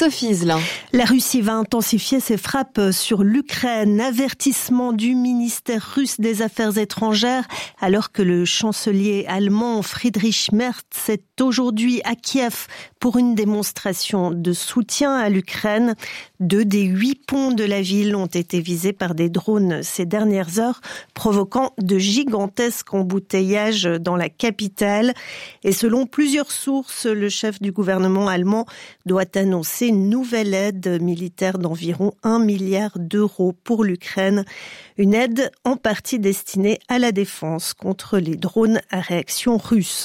Sophie Zelin. La Russie va intensifier ses frappes sur l'Ukraine. Avertissement du ministère russe des Affaires étrangères, alors que le chancelier allemand Friedrich Merz est aujourd'hui à Kiev pour une démonstration de soutien à l'Ukraine. 2 des 8 ponts de la ville ont été visés par des drones ces dernières heures, provoquant de gigantesques embouteillages dans la capitale. Et selon plusieurs sources, le chef du gouvernement allemand doit annoncer une nouvelle aide militaire d'environ 1 milliard d'euros pour l'Ukraine. Une aide en partie destinée à la défense contre les drones à réaction russe.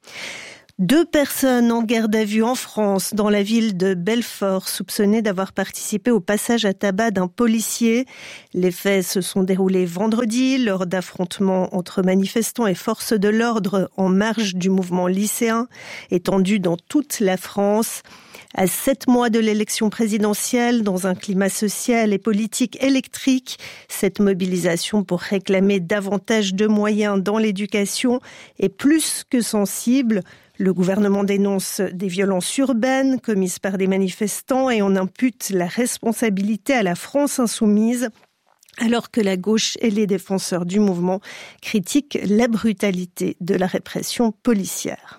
2 personnes en garde à vue en France, dans la ville de Belfort, soupçonnées d'avoir participé au passage à tabac d'un policier. Les faits se sont déroulés vendredi lors d'affrontements entre manifestants et forces de l'ordre en marge du mouvement lycéen, étendu dans toute la France. À 7 mois de l'élection présidentielle, dans un climat social et politique électrique, cette mobilisation pour réclamer davantage de moyens dans l'éducation est plus que sensible. Le gouvernement dénonce des violences urbaines commises par des manifestants et on impute la responsabilité à la France insoumise, alors que la gauche et les défenseurs du mouvement critiquent la brutalité de la répression policière.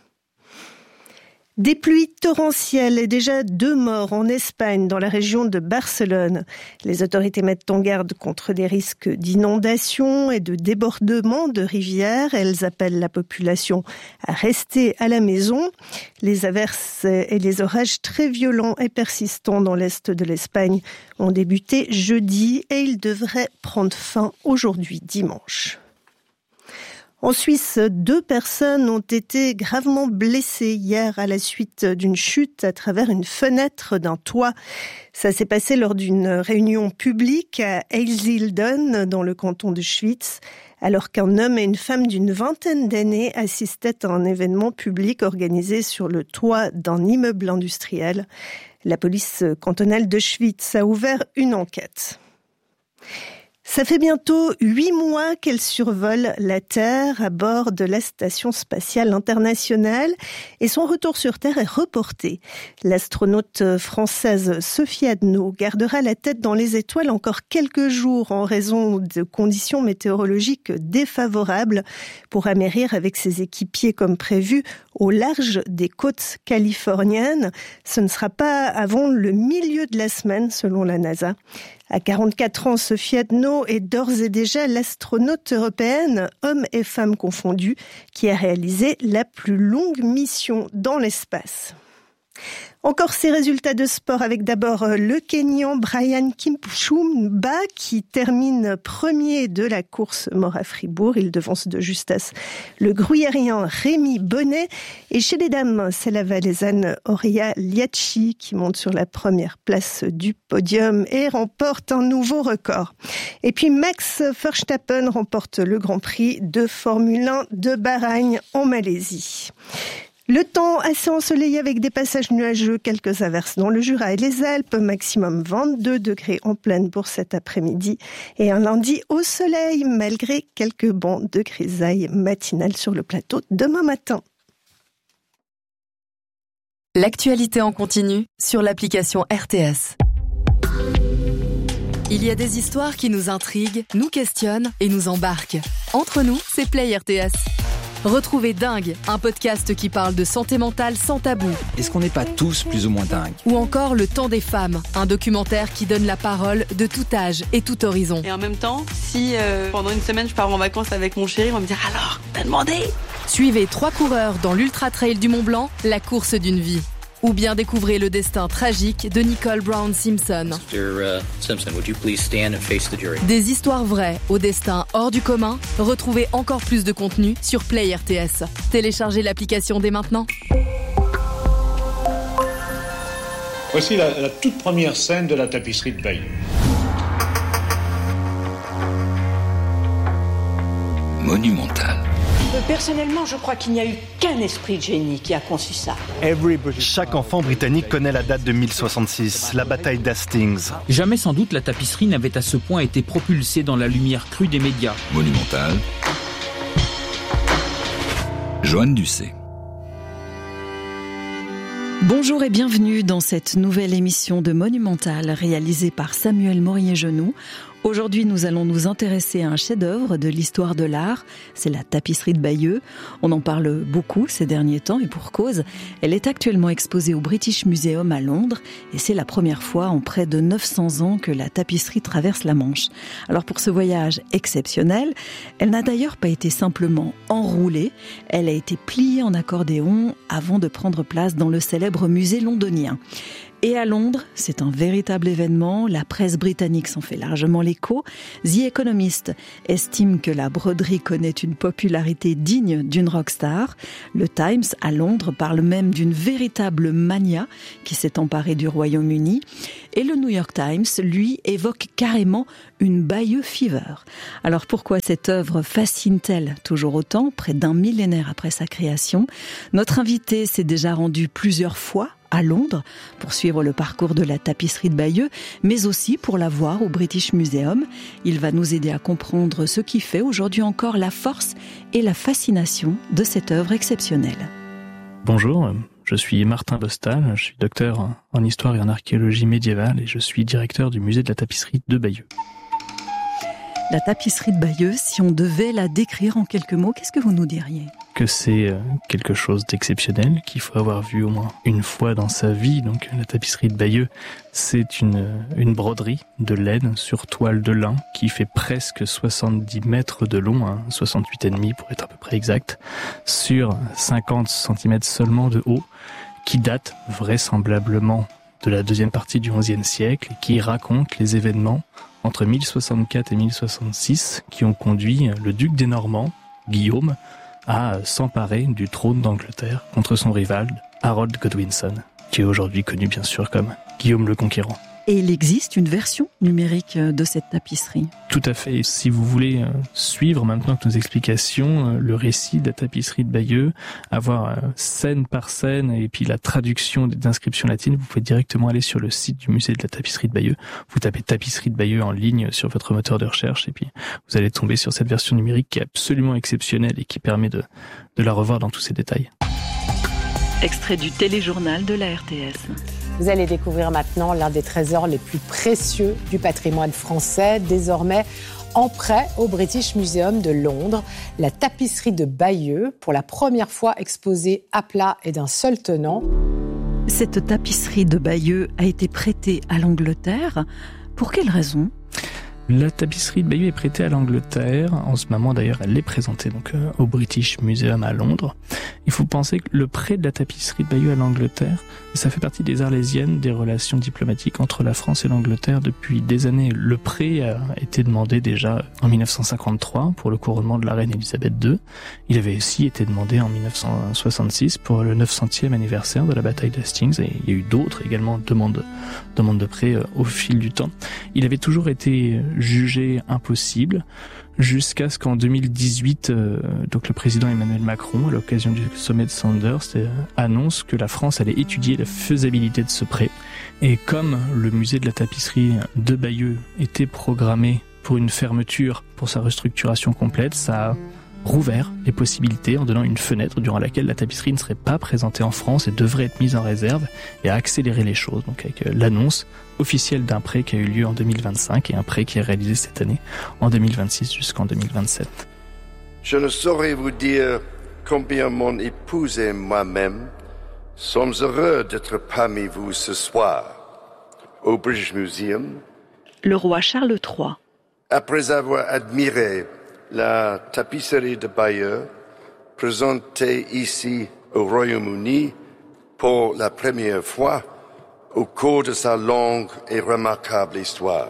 Des pluies torrentielles et déjà 2 morts en Espagne, dans la région de Barcelone. Les autorités mettent en garde contre des risques d'inondation et de débordement de rivières. Elles appellent la population à rester à la maison. Les averses et les orages très violents et persistants dans l'est de l'Espagne ont débuté jeudi et ils devraient prendre fin aujourd'hui, dimanche. En Suisse, 2 personnes ont été gravement blessées hier à la suite d'une chute à travers une fenêtre d'un toit. Ça s'est passé lors d'une réunion publique à Eisleben, dans le canton de Schwyz, alors qu'un homme et une femme d'une vingtaine d'années assistaient à un événement public organisé sur le toit d'un immeuble industriel. La police cantonale de Schwyz a ouvert une enquête. Ça fait bientôt 8 mois qu'elle survole la Terre à bord de la Station spatiale internationale et son retour sur Terre est reporté. L'astronaute française Sophie Adno gardera la tête dans les étoiles encore quelques jours en raison de conditions météorologiques défavorables pour amérir avec ses équipiers comme prévu au large des côtes californiennes. Ce ne sera pas avant le milieu de la semaine selon la NASA. À 44 ans, Sophie Adno est d'ores et déjà l'astronaute européenne, hommes et femmes confondus, qui a réalisé la plus longue mission dans l'espace. Encore ces résultats de sport avec d'abord le Kényan Brian Kipchumba qui termine premier de la course mort à Fribourg. Il devance de justesse le gruyérien Rémi Bonnet. Et chez les dames, c'est la valaisanne Horia Liachi qui monte sur la première place du podium et remporte un nouveau record. Et puis Max Verstappen remporte le Grand Prix de Formule 1 de Bahreïn en Malaisie. Le temps assez ensoleillé avec des passages nuageux, quelques averses dans le Jura et les Alpes, maximum 22 degrés en pleine pour cet après-midi et un lundi au soleil malgré quelques bancs de grisaille matinale sur le plateau demain matin. L'actualité en continu sur l'application RTS. Il y a des histoires qui nous intriguent, nous questionnent et nous embarquent. Entre nous, c'est Play RTS. Retrouvez Dingue, un podcast qui parle de santé mentale sans tabou. Est-ce qu'on n'est pas tous plus ou moins dingues ? Ou encore Le Temps des femmes, un documentaire qui donne la parole de tout âge et tout horizon. Et en même temps, si pendant une semaine je pars en vacances avec mon chéri, on va me dire « Alors, t'as demandé ?» Suivez 3 coureurs dans l'Ultra Trail du Mont Blanc, la course d'une vie. Ou bien découvrez le destin tragique de Nicole Brown Simpson. Mr. Simpson, would you please stand and face the jury? Des histoires vraies au destin hors du commun. Retrouvez encore plus de contenu sur Play RTS. Téléchargez l'application dès maintenant. Voici la toute première scène de la tapisserie de Bayeux. Monumental. Personnellement, je crois qu'il n'y a eu qu'un esprit de génie qui a conçu ça. Chaque enfant britannique connaît la date de 1066, la bataille d'Hastings. Jamais sans doute la tapisserie n'avait à ce point été propulsée dans la lumière crue des médias. Monumental. Joanne Ducé. Bonjour et bienvenue dans cette nouvelle émission de Monumental réalisée par Samuel Morier-Genoux. Aujourd'hui, nous allons nous intéresser à un chef-d'œuvre de l'histoire de l'art, c'est la tapisserie de Bayeux. On en parle beaucoup ces derniers temps et pour cause. Elle est actuellement exposée au British Museum à Londres et c'est la première fois en près de 900 ans que la tapisserie traverse la Manche. Alors pour ce voyage exceptionnel, elle n'a d'ailleurs pas été simplement enroulée, elle a été pliée en accordéon avant de prendre place dans le célèbre musée londonien. Et à Londres, c'est un véritable événement, la presse britannique s'en fait largement l'écho. The Economist estime que la broderie connaît une popularité digne d'une rockstar. Le Times, à Londres, parle même d'une véritable mania qui s'est emparée du Royaume-Uni. Et le New York Times, lui, évoque carrément une Bayeux fever. Alors pourquoi cette œuvre fascine-t-elle toujours autant, près d'un millénaire après sa création ? Notre invité s'est déjà rendu plusieurs fois à Londres pour suivre le parcours de la tapisserie de Bayeux, mais aussi pour la voir au British Museum. Il va nous aider à comprendre ce qui fait aujourd'hui encore la force et la fascination de cette œuvre exceptionnelle. Bonjour, je suis Martin Bostal, je suis docteur en histoire et en archéologie médiévale et je suis directeur du musée de la tapisserie de Bayeux. La tapisserie de Bayeux, si on devait la décrire en quelques mots, qu'est-ce que vous nous diriez ? Que c'est quelque chose d'exceptionnel, qu'il faut avoir vu au moins une fois dans sa vie. Donc la tapisserie de Bayeux, c'est une broderie de laine sur toile de lin qui fait presque 70 mètres de long, 68,5 pour être à peu près exact, sur 50 cm seulement de haut, qui date vraisemblablement de la deuxième partie du XIe siècle et qui raconte les événements entre 1064 et 1066 qui ont conduit le duc des Normands, Guillaume, à s'emparer du trône d'Angleterre contre son rival Harold Godwinson, qui est aujourd'hui connu bien sûr comme Guillaume le Conquérant. Et il existe une version numérique de cette tapisserie. Tout à fait. Si vous voulez suivre maintenant que nos explications, le récit de la tapisserie de Bayeux, avoir scène par scène et puis la traduction des inscriptions latines, vous pouvez directement aller sur le site du musée de la tapisserie de Bayeux. Vous tapez tapisserie de Bayeux en ligne sur votre moteur de recherche et puis vous allez tomber sur cette version numérique qui est absolument exceptionnelle et qui permet de la revoir dans tous ses détails. Extrait du téléjournal de la RTS. Vous allez découvrir maintenant l'un des trésors les plus précieux du patrimoine français, désormais en prêt au British Museum de Londres. La tapisserie de Bayeux, pour la première fois exposée à plat et d'un seul tenant. Cette tapisserie de Bayeux a été prêtée à l'Angleterre. Pour quelle raison ? La tapisserie de Bayeux est prêtée à l'Angleterre. En ce moment, d'ailleurs, elle est présentée donc au British Museum à Londres. Il faut penser que le prêt de la tapisserie de Bayeux à l'Angleterre, ça fait partie des arlésiennes des relations diplomatiques entre la France et l'Angleterre depuis des années. Le prêt a été demandé déjà en 1953 pour le couronnement de la reine Elisabeth II. Il avait aussi été demandé en 1966 pour le 900e anniversaire de la bataille d'Hastings et il y a eu d'autres également demandes de prêt au fil du temps. Il avait toujours été jugé impossible jusqu'à ce qu'en 2018, donc le président Emmanuel Macron, à l'occasion du sommet de Sandhurst, annonce que la France allait étudier la faisabilité de ce prêt. Et comme le musée de la tapisserie de Bayeux était programmé pour une fermeture, pour sa restructuration complète, ça a rouvert les possibilités en donnant une fenêtre durant laquelle la tapisserie ne serait pas présentée en France et devrait être mise en réserve et a accéléré les choses. Donc avec l'annonce officielle d'un prêt qui a eu lieu en 2025 et un prêt qui est réalisé cette année en 2026 jusqu'en 2027. Je ne saurais vous dire combien mon épouse et moi-même sommes heureux d'être parmi vous ce soir au British Museum. Le roi Charles III. Après avoir admiré la tapisserie de Bayeux, présentée ici au Royaume-Uni pour la première fois au cours de sa longue et remarquable histoire.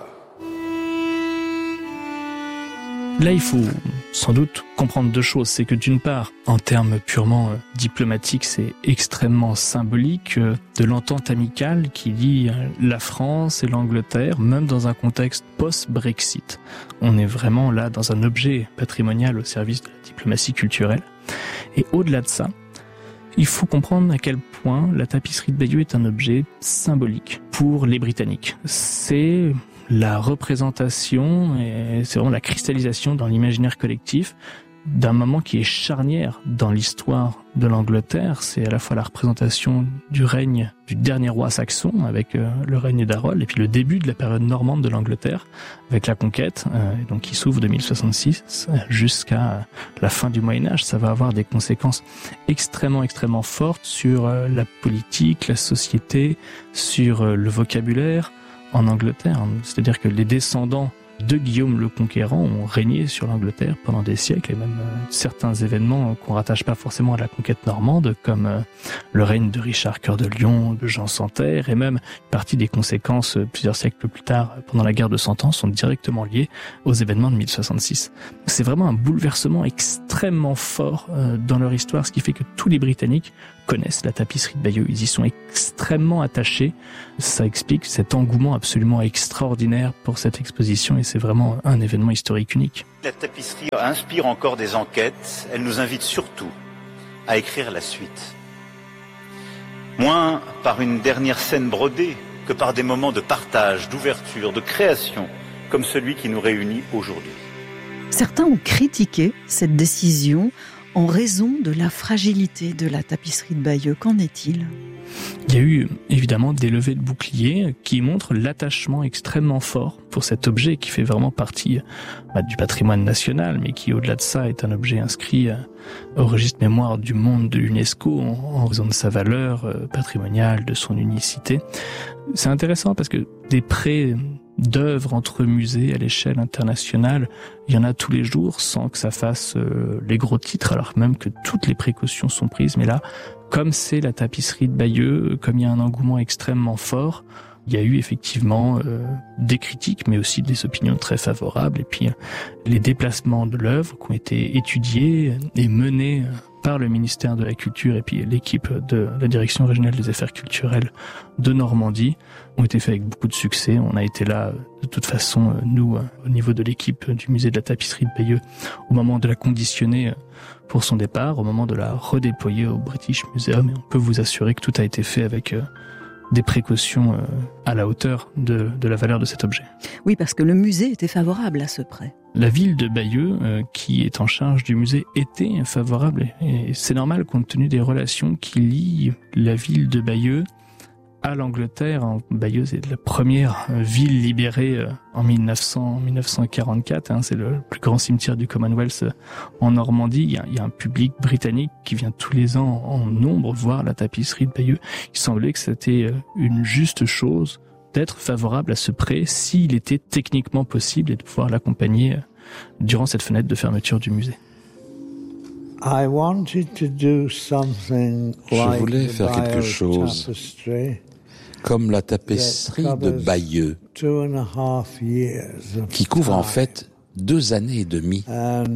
Là, il faut sans doute comprendre deux choses. C'est que d'une part, en termes purement diplomatiques, c'est extrêmement symbolique de l'entente amicale qui lie la France et l'Angleterre, même dans un contexte post-Brexit. On est vraiment là dans un objet patrimonial au service de la diplomatie culturelle. Et au-delà de ça, il faut comprendre à quel point la tapisserie de Bayeux est un objet symbolique pour les Britanniques. C'est la représentation et c'est vraiment la cristallisation dans l'imaginaire collectif d'un moment qui est charnière dans l'histoire de l'Angleterre. C'est à la fois la représentation du règne du dernier roi saxon avec le règne d'Harold et puis le début de la période normande de l'Angleterre avec la conquête, donc qui s'ouvre de 1066 jusqu'à la fin du Moyen-Âge. Ça va avoir des conséquences extrêmement fortes sur la politique, la société, sur le vocabulaire en Angleterre. C'est-à-dire que les descendants de Guillaume le Conquérant ont régné sur l'Angleterre pendant des siècles, et même certains événements qu'on rattache pas forcément à la conquête normande, comme le règne de Richard Cœur de Lion, de Jean sans Terre, et même une partie des conséquences plusieurs siècles plus tard pendant la guerre de 100 ans sont directement liées aux événements de 1066. C'est vraiment un bouleversement extrêmement fort dans leur histoire, ce qui fait que tous les Britanniques connaissent la tapisserie de Bayeux. Ils y sont extrêmement attachés. Ça explique cet engouement absolument extraordinaire pour cette exposition, et c'est vraiment un événement historique unique. La tapisserie inspire encore des enquêtes. Elle nous invite surtout à écrire la suite. Moins par une dernière scène brodée que par des moments de partage, d'ouverture, de création, comme celui qui nous réunit aujourd'hui. Certains ont critiqué cette décision en raison de la fragilité de la tapisserie de Bayeux. Qu'en est-il ? Il y a eu évidemment des levées de boucliers qui montrent l'attachement extrêmement fort pour cet objet qui fait vraiment partie du patrimoine national, mais qui au-delà de ça est un objet inscrit au registre mémoire du monde de l'UNESCO en raison de sa valeur patrimoniale, de son unicité. C'est intéressant parce que des prêts d'œuvres entre musées à l'échelle internationale, il y en a tous les jours sans que ça fasse les gros titres, alors même que toutes les précautions sont prises. Mais là, comme c'est la tapisserie de Bayeux, comme il y a un engouement extrêmement fort, il y a eu effectivement des critiques, mais aussi des opinions très favorables. Et puis les déplacements de l'œuvre qui ont été étudiés et menés par le ministère de la Culture et puis l'équipe de la Direction régionale des affaires culturelles de Normandie ont été faits avec beaucoup de succès. On a été là, de toute façon, nous, au niveau de l'équipe du musée de la tapisserie de Bayeux, au moment de la conditionner pour son départ, au moment de la redéployer au British Museum. Et on peut vous assurer que tout a été fait avec des précautions à la hauteur de la valeur de cet objet. Oui, parce que le musée était favorable à ce prêt. La ville de Bayeux, qui est en charge du musée, était favorable. Et c'est normal compte tenu des relations qui lient la ville de Bayeux à l'Angleterre. Bayeux est la première ville libérée en 1944. C'est le plus grand cimetière du Commonwealth en Normandie. Il y a un public britannique qui vient tous les ans en nombre voir la tapisserie de Bayeux. Il semblait que c'était une juste chose d'être favorable à ce prêt s'il était techniquement possible et de pouvoir l'accompagner durant cette fenêtre de fermeture du musée. Je voulais faire quelque chose comme la tapisserie de Bayeux, qui couvre en fait 2 années et demie.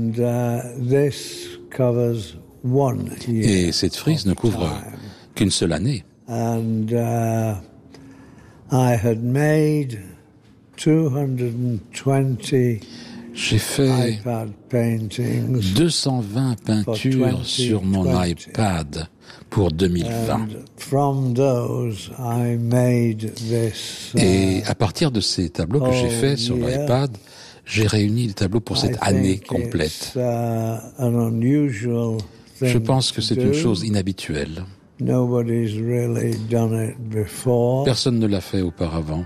Et cette frise ne couvre qu'une seule année. J'ai fait 220 peintures sur mon iPad pour 2020. Et à partir de ces tableaux que j'ai faits sur l'iPad, j'ai réuni les tableaux pour cette année complète. Je pense que c'est une chose inhabituelle. Personne ne l'a fait auparavant.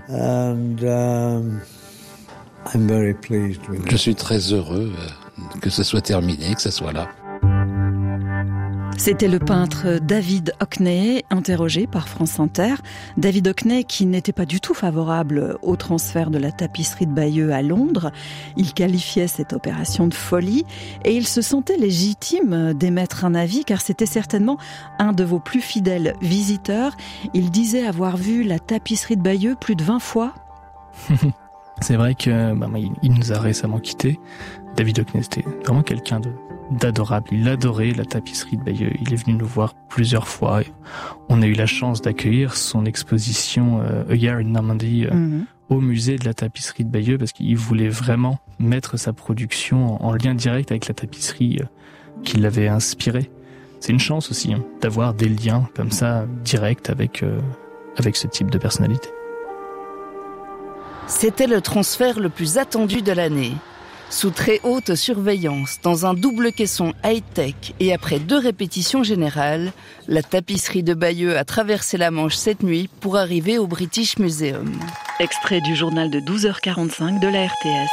Je suis très heureux que ce soit terminé, que ce soit là. C'était le peintre David Hockney, interrogé par France Inter. David Hockney qui n'était pas du tout favorable au transfert de la tapisserie de Bayeux à Londres. Il qualifiait cette opération de folie et il se sentait légitime d'émettre un avis car c'était certainement un de vos plus fidèles visiteurs. Il disait avoir vu la tapisserie de Bayeux plus de 20 fois. C'est vrai que il nous a récemment quittés. David Hockney, c'était vraiment quelqu'un d'adorable. Il adorait la tapisserie de Bayeux. Il est venu nous voir plusieurs fois. On a eu la chance d'accueillir son exposition A Year in Normandy au musée de la tapisserie de Bayeux parce qu'il voulait vraiment mettre sa production en lien direct avec la tapisserie qui l'avait inspiré. C'est une chance aussi d'avoir des liens comme ça directs avec ce type de personnalité. C'était le transfert le plus attendu de l'année. Sous très haute surveillance, dans un double caisson high-tech et après 2 répétitions générales, la tapisserie de Bayeux a traversé la Manche cette nuit pour arriver au British Museum. Extrait du journal de 12h45 de la RTS.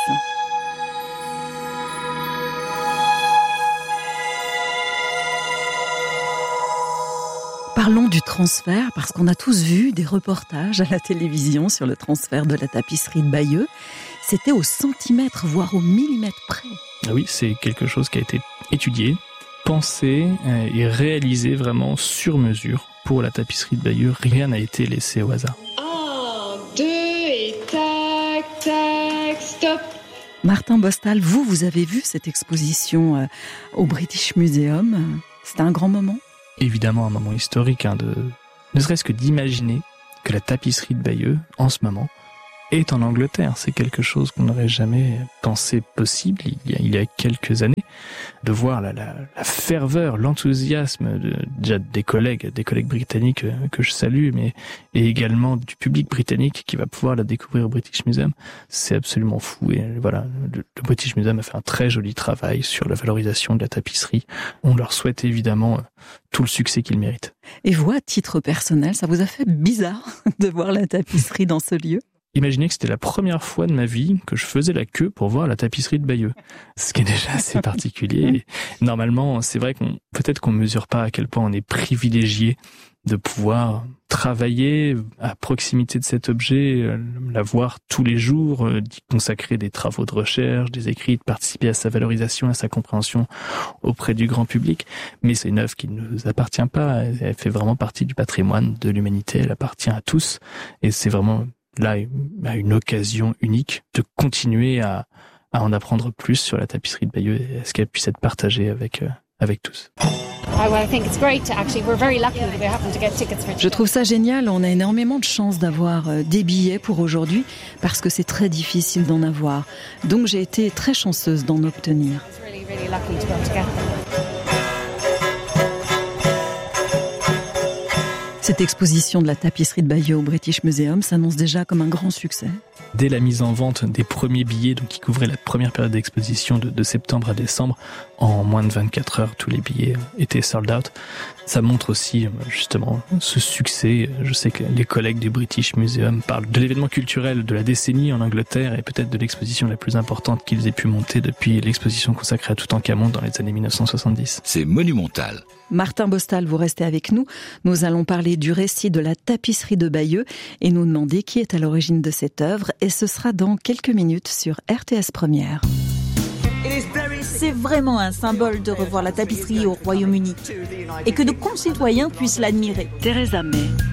Parlons du transfert, parce qu'on a tous vu des reportages à la télévision sur le transfert de la tapisserie de Bayeux. C'était au centimètre, voire au millimètre près. Oui, c'est quelque chose qui a été étudié, pensé et réalisé vraiment sur mesure pour la tapisserie de Bayeux. Rien n'a été laissé au hasard. 1, 2 et tac, tac, stop. Martin Bostal, vous avez vu cette exposition au British Museum. C'était un grand moment ? Évidemment un moment historique, ne serait-ce que d'imaginer que la tapisserie de Bayeux, en ce moment, est en Angleterre. C'est quelque chose qu'on n'aurait jamais pensé possible il y a quelques années. De voir la ferveur, l'enthousiasme déjà des collègues britanniques que je salue, et également du public britannique qui va pouvoir la découvrir au British Museum, c'est absolument fou. Et voilà, le British Museum a fait un très joli travail sur la valorisation de la tapisserie. On leur souhaite évidemment tout le succès qu'ils méritent. Et vous, à titre personnel, ça vous a fait bizarre de voir la tapisserie dans ce lieu ? Imaginez que c'était la première fois de ma vie que je faisais la queue pour voir la tapisserie de Bayeux. Ce qui est déjà assez particulier. Et normalement, c'est vrai peut-être qu'on mesure pas à quel point on est privilégié de pouvoir travailler à proximité de cet objet, la voir tous les jours, d'y consacrer des travaux de recherche, des écrits, de participer à sa valorisation, à sa compréhension auprès du grand public. Mais c'est une œuvre qui ne nous appartient pas. Elle fait vraiment partie du patrimoine de l'humanité. Elle appartient à tous. Et c'est vraiment là une occasion unique de continuer à en apprendre plus sur la tapisserie de Bayeux et à ce qu'elle puisse être partagée avec tous. Je trouve ça génial, on a énormément de chance d'avoir des billets pour aujourd'hui parce que c'est très difficile d'en avoir. Donc j'ai été très chanceuse d'en obtenir. Cette exposition de la tapisserie de Bayeux au British Museum s'annonce déjà comme un grand succès. Dès la mise en vente des premiers billets, donc qui couvraient la première période d'exposition de septembre à décembre, en moins de 24 heures, tous les billets étaient sold out. Ça montre aussi justement ce succès. Je sais que les collègues du British Museum parlent de l'événement culturel de la décennie en Angleterre et peut-être de l'exposition la plus importante qu'ils aient pu monter depuis l'exposition consacrée à Toutankhamon dans les années 1970. C'est monumental. Martin Bostal, vous restez avec nous. Nous allons parler du récit de la tapisserie de Bayeux et nous demander qui est à l'origine de cette œuvre. Et ce sera dans quelques minutes sur RTS Première. C'est vraiment un symbole de revoir la tapisserie au Royaume-Uni et que nos concitoyens puissent l'admirer. Theresa May.